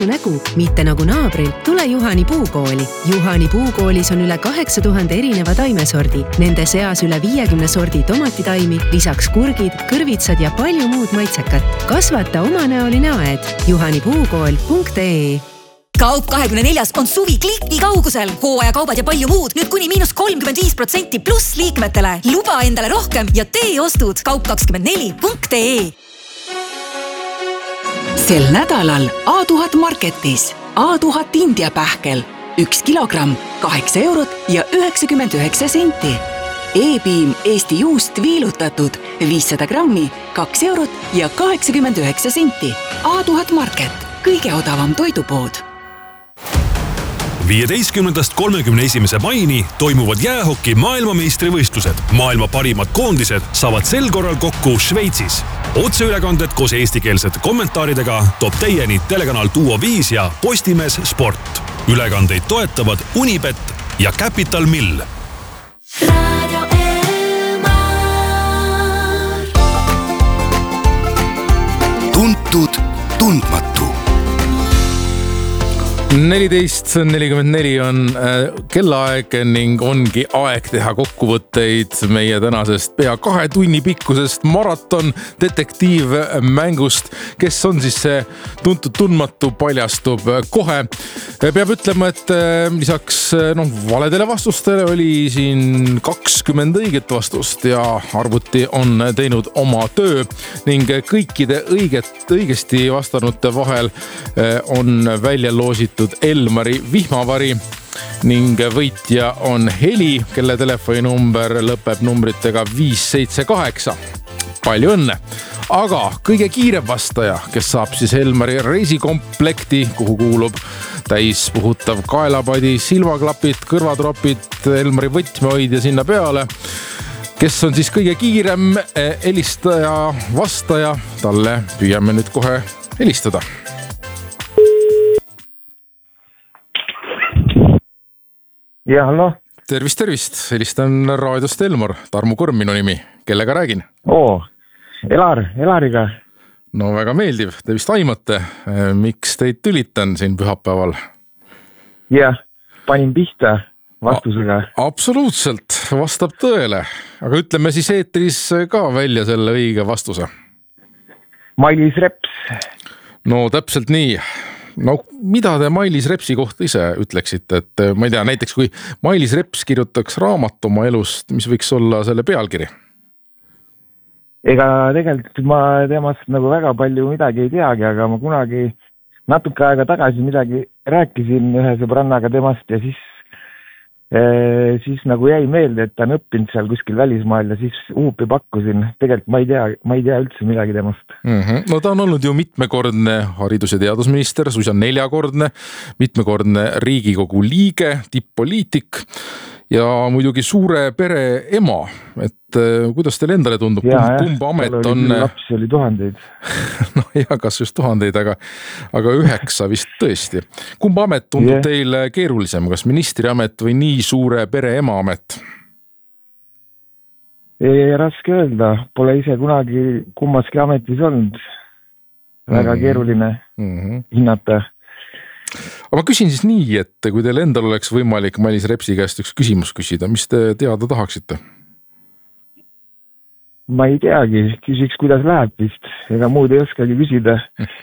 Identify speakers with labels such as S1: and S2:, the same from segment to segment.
S1: nägu, mitte nagu naabril, tule Juhani puukooli. Juhani puukoolis on üle 8000 erineva taimesordi. Nende seas üle 50 sordi tomatitaimi, lisaks kurgid, kõrvitsad ja palju muud maitsekat. Kasvata omanäoline aed. juhanipuukool.ee
S2: Kaup24 on suvi kliki kaugusel. Hooajakaubad ja palju muud. Nüüd kuni -35% pluss liikmetele. Luba endale rohkem ja tee ostud kaup24.ee.
S3: Sel nädalal A1000 Marketis A1000 India pähkel 1 kilogramm 8 eurot ja 99 senti. E-piim Eesti juust viilutatud 500 grammi 2 eurot ja 89 senti. A1000 Market, kõige odavam toidupood.
S4: 15.–31. maini toimuvad jäähoki maailmameistrivõistlused. Maailma parimad koondised saavad sel korral kokku Šveitsis. Otseülekanded koos eestikeelsete kommentaaridega toob teieni telekanal Duo 5 ja Postimees Sport. Ülekandeid toetavad Unibet ja Capital Mill.
S5: Tuntud, tundmatu.
S6: 14.44 on kellaaeg ning ongi aeg teha kokkuvõtteid meie tänasest pea 2 tunni pikkusest maraton detektiivmängust. Kes on siis see tuntud tundmatu paljastub kohe. Peab ütlema, et lisaks valedele vastustele oli siin 20 õiget vastust ja arvuti on teinud oma töö ning kõikide õigesti vastanute vahel on välja loositud Elmari vihmavari ning võitja on Heli, kelle telefoninumber lõpeb numbritega 578. Palju õnne! Aga kõige kiirem vastaja, kes saab siis Elmari reisikomplekti, kuhu kuulub täispuhutav kaelapadi, silmaklapid, kõrvatropid, Elmari võtmehoidja sinna peale. Kes on siis kõige kiirem helistaja vastaja, talle püüame nüüd kohe helistada.
S7: Ja, hallo.
S6: Tervist. Helistan raadiost Elmar. Tarmo Kurm minu nimi. Kellega räägin?
S7: Elariga.
S6: No väga meeldiv. Te vist aimate, miks teid tülitan siin pühapäeval?
S7: Jah, panin pihta vastusega.
S6: Absoluutselt, vastab tõele. Aga ütleme siis eetris ka välja selle õige vastuse.
S7: Mailis Reps.
S6: No täpselt nii. No mida te Mailis Repsi kohta ise ütleksite, et ma ei tea, näiteks kui Mailis Reps kirjutaks raamat oma elust, mis võiks olla selle pealkiri?
S7: Ega tegelikult ma temast nagu väga palju midagi ei teagi, aga ma kunagi natuke aega tagasi midagi rääkisin ühe sõbrannaga temast ja siis nagu jäi meelde, et ta on õppinud seal kuskil välismaal ja siis uupi pakkusin. Tegelikult ma ei tea üldse midagi temast.
S6: No ta on olnud ju mitmekordne haridus- ja teadusminister, suisa 4-kordne, mitmekordne Riigikogu liige, tipp-poliitik ja muidugi suure pere ema. Et kuidas teile endale tundub? Kumba amet on...
S7: Lapsi oli tuhandeid.
S6: No ja kas just tuhandeid, aga 9 vist tõesti. Kumba amet tundub teile keerulisem? Kas ministriamet või nii suure pere ema amet?
S7: Raske öelda. Pole ise kunagi kummaski ametis olnud. Väga keeruline hinnata.
S6: Aga ma küsin siis nii, et kui teil endal oleks võimalik Mailis Repsi käest üks küsimus küsida, mis te teada tahaksite?
S7: Ma ei teagi, küsiks kuidas läheb vist, ega muud ei oskagi küsida.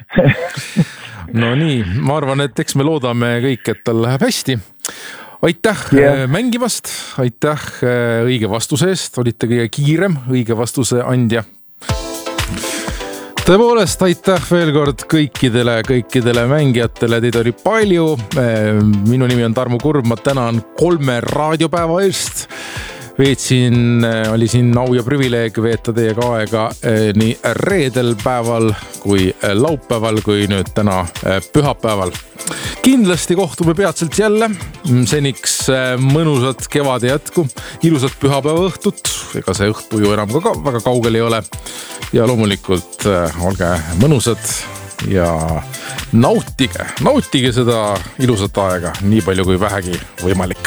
S6: No nii, ma arvan, et eks me loodame kõik, et tal läheb hästi. Aitäh mängimast, aitäh õige vastuse eest, olite kõige kiirem õige vastuse andja. Tõepoolest, aitäh veel kord kõikidele mängijatele, teid oli palju. Minu nimi on Tarmo Kurm, ma tänan 3 raadiopäeva eest. Oli siin au ja privileeg veeta teiega aega nii reedel päeval kui laupäeval kui nüüd täna pühapäeval. Kindlasti kohtume peatselt jälle, seniks mõnusat kevade jätku, ilusat pühapäeva õhtut, ega see õhtu ju enam ka väga kaugel ei ole ja loomulikult olge mõnusad ja nautige seda ilusat aega nii palju kui vähegi võimalik.